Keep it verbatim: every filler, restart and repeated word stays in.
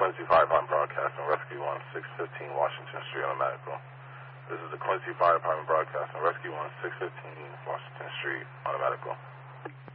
Quincy Fire Department broadcasting Rescue one, six fifteen Washington Street on a medical. This is the Quincy Fire Department broadcasting Rescue one, six fifteen Washington Street on a medical.